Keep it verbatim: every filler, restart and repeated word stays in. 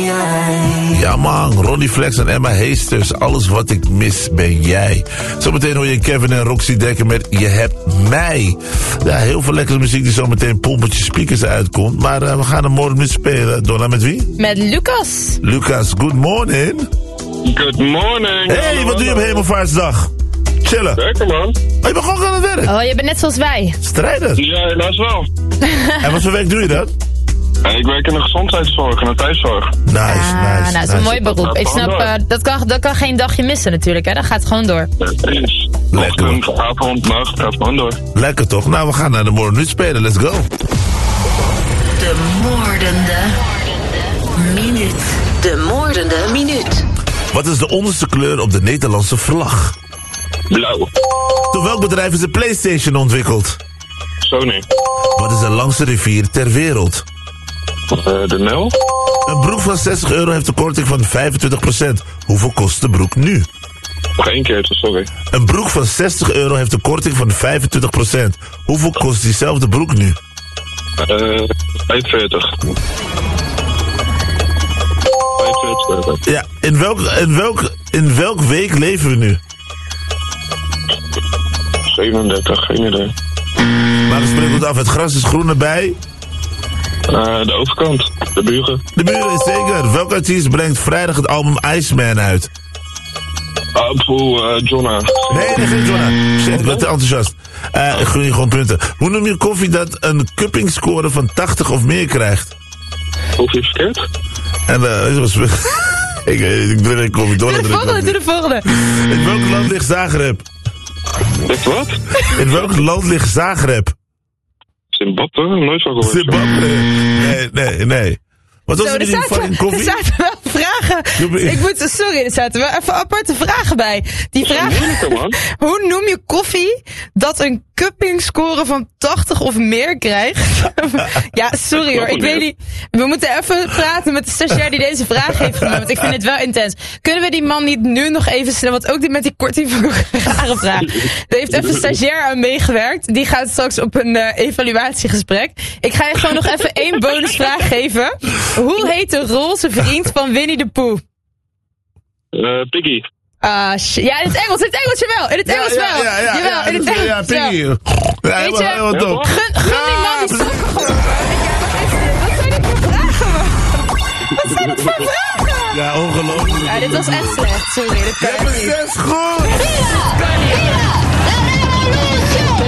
jij. Ja man, Ronnie Flex en Emma Heesters. Alles wat ik mis ben jij. Zometeen hoor je Kevin en Roxy Dekker met Je hebt mij. Ja, heel veel lekkere muziek die zometeen pompeltje speakers uitkomt. Maar uh, we gaan er morgen mee spelen. Donna, met wie? Met Lucas. Lucas, good morning. Good morning. Hey, wat doe je op Hemelvaartsdag? Chillen. Lekker man. Oh, je bent gewoon aan het werk. Oh, je bent net zoals wij. Strijder. Ja, helaas wel. En wat voor werk doe je dat? Uh, ik werk in de gezondheidszorg en de thuiszorg. Nice, ah, nice. Nou, dat is nice. een mooi beroep. Ik snap, uh, dat, kan, dat kan geen dagje missen natuurlijk, hè. Dat gaat gewoon door. Precies. Lekker. Ochtend, avond, nacht, gaat gewoon door. Lekker toch? Nou, we gaan naar de morgen nu spelen. Let's go. De moordende minuut. De moordende minuut. Wat is de onderste kleur op de Nederlandse vlag? Blauw. Door welk bedrijf is de PlayStation ontwikkeld? Sony. Wat is de langste rivier ter wereld? Uh, de Nel. Een broek van zestig euro heeft een korting van vijfentwintig procent. Hoeveel kost de broek nu? Nog één keer, sorry. Een broek van zestig euro heeft een korting van vijfentwintig procent. Hoeveel kost diezelfde broek nu? Uh, vijfenveertig. vijfenveertig. Ja, in welk, in welk, in welk week leven we nu? zevenendertig, geen idee. Maar we spreken het af, het gras is groener bij... Uh, de overkant, de buren. De buren is zeker. Welk artiest brengt vrijdag het album Iceman uit? Uh, poeh, uh, Jonna. Nee, nee, geen Jonna. Shit, ik ben te enthousiast. Uh, ik gun je gewoon punten. Hoe noem je koffie dat een cupping score van tachtig of meer krijgt? Koffie verkeerd? En uh, was... ik, ik drink koffie door. Doe de volgende, doe de volgende. In welk land ligt Zagreb? Dit wat? In welk land ligt Zagreb? Zimbabwe? Nooit van gehoord. Zimbabwe. Nee, nee, nee. Wat was Zo, er er in die zaten, fucking koffie? er zaten wel vragen. Ik moet, sorry, er zaten wel even aparte vragen bij. Die vraag, hoe noem je koffie dat een cupping score van tachtig of meer krijgt? Ja, sorry hoor, ik weet niet. We moeten even praten met de stagiair die deze vraag heeft genomen, want ik vind het wel intens. Kunnen we die man niet nu nog even snel, want ook die met die korting van rare vraag. Er heeft even een stagiair aan meegewerkt. Die gaat straks op een uh, evaluatiegesprek. Ik ga je gewoon nog even één bonusvraag geven. Hoe heet de roze vriend van Winnie de Pooh? Uh, Piggy. Ah, shit. Ja, in het Engels, in het Engels jawel. In het Engels ja, wel. Ja, ja, Jawel, ja, in het Engels ja, Piggy. Ja, Weet je, helemaal top. gun, gun die man die sokken gewoon. Wat zijn dit voor vragen, man? Wat zijn dit voor vragen? Ja, ongelooflijk. Ja, dit was echt slecht. Sorry, dit kan Je hebt echt een niet. zes goed. Ja, dit kan niet. Ja.